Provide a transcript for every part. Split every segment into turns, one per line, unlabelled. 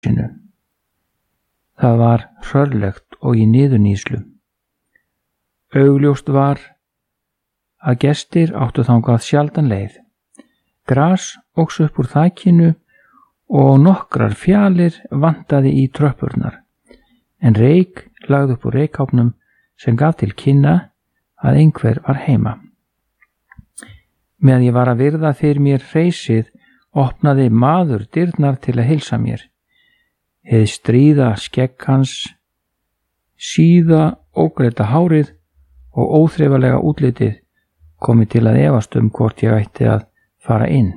húsinu. Það var hrörlegt og í niðurníðslu. Augljóst var að gestir áttu þangað sjaldan leið. Gras óx upp úr þakinu og nokkrar fjalir vantaði í tröppurnar, en reyk lagði upp úr reykháfnum sem gaf til kynna að einhver var heima. Meðan ég var að virða fyrir mér hreysið, opnaði maður dyrnar til að heilsa mér. Hið stríða skegg hans, síða ógreita hárið og óþreifalega útlitið komi til að efast hvort ég ætti að fara inn.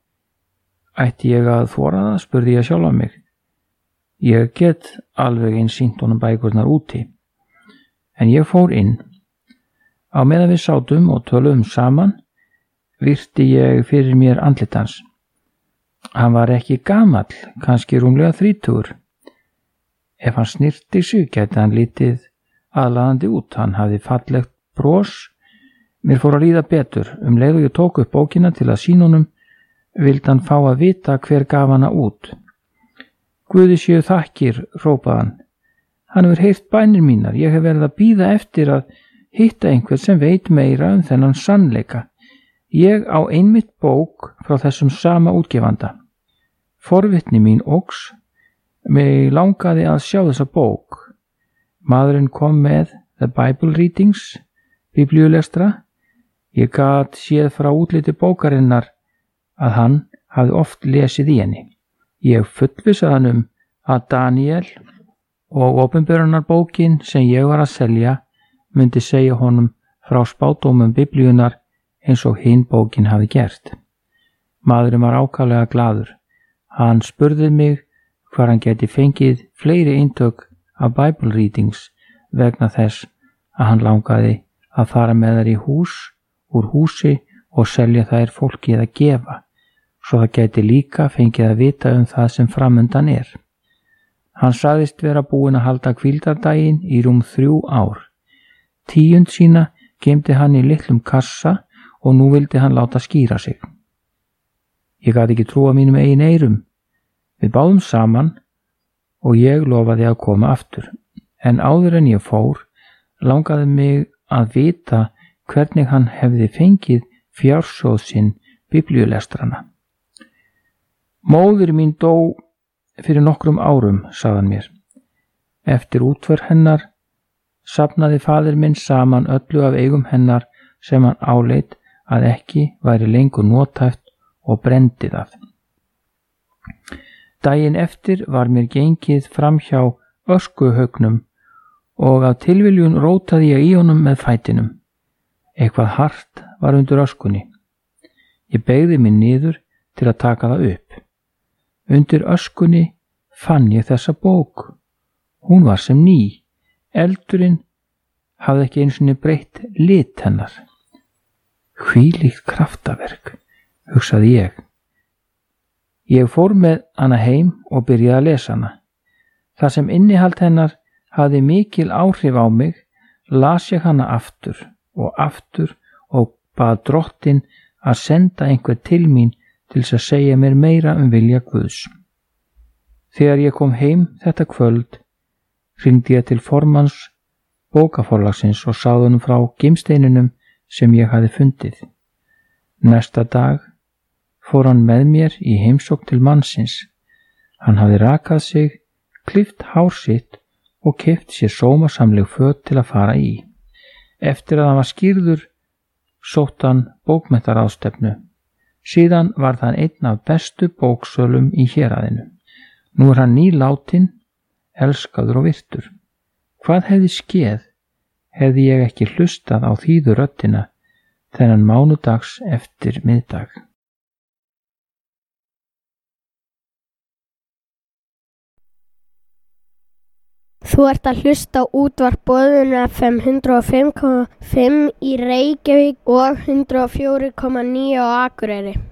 Ætti ég að þora það, spurði ég sjálfa mig. Ég get alveg eins sýnt honum bækurnar úti. En ég fór inn. Á meðan við sátum og töluðum saman, virti ég fyrir mér andlit hans. Hann var ekki gamall, kannski rúmlega 30. Ef hann snyrti sig, gæti hann lítið aðlaðandi út. Hann hafði fallegt bros. Mér fór að líða betur. Leið og ég tók upp bókina til að sýna honum, vildi hann fá að vita hver gaf hana út. Guði séu þakkir, hrópaði hann. Hann hefur heyrt bænir mínar. Ég hef verið að bíða eftir að hitta einhvern sem veit meira þennan sannleika. Ég á einmitt bók frá þessum sama útgefanda. Forvitni mín óx. Mig langaði að sjá þessa bók. Maðurinn kom með The Bible Readings, biblíulestra. Ég gat séð frá útliti bókarinnar að hann hafði oft lesið í henni. Ég fullvissaði hann að Daniel og opinberunarbókin sem ég var að selja myndi segja honum frá spádómum biblíunar eins og hinn bókin hafði gert. Maðurinn var ákaflega glaður. Hann spurði mig hvar hann geti fengið fleiri eintök af Bible Readings vegna þess að hann langaði að fara með þær í hús, úr húsi og selja þær fólki að gefa, svo það geti líka fengið að vita það sem framundan er. Hann sagðist vera búinn að halda hvíldardaginn í rúm 3 ár. Tíund sína geymdi hann í litlum kassa og nú vildi hann láta skýra sig. Ég gat ekki trúa mínum eigin eyrum. Við báðum saman og ég lofaði að koma aftur. En áður en ég fór, langaði mig að vita hvernig hann hefði fengið fjársjóð sinn biblíulestrana. Móðir mín dó fyrir nokkrum árum, sagði hann mér. Eftir útför hennar safnaði faðir minn saman öllu af eigum hennar sem hann áleit að ekki væri lengur notæft og brendi það. Daginn eftir var mér gengið framhjá öskuhaugnum og af tilviljun rótaði ég í honum með fætinum. Eitthvað hart var undir öskunni. Ég beygði mig niður til að taka það upp. Undir öskunni fann ég þessa bók. Hún var sem ný. Eldurinn hafði ekki einu sinni breytt lit hennar. Hvílíkt kraftaverk, hugsaði ég. Ég fór með hana heim og byrjaði að lesa hana. Það sem innihald hennar hafði mikil áhrif á mig, las ég hana aftur og bað Drottinn að senda einhver til mín til þess að segja mér meira vilja Guðs. Þegar ég kom heim þetta kvöld, hringdi ég til formanns bókaforlagsins og sagði honum frá gimsteininum sem ég hafði fundið. Næsta dag fór hann með mér í heimsókn til mannsins. Hann hafði rakað sig, klippt hár sitt og keypt sér sómasamleg föt til að fara í. Eftir að hann var skírður sótti hann bókmenntaráðstefnu. Síðan var það einn af bestu bóksölum í héraðinu. Nú er hann nýlátin, elskaður og virtur. Hvað hefði skeð, hefði ég ekki hlustað á þýðu röddina þennan mánudags eftir miðdag.
Þú ert að hlusta á útvarp Boðun FM 105,5 í Reykjavík og 104,9 á Akureyri.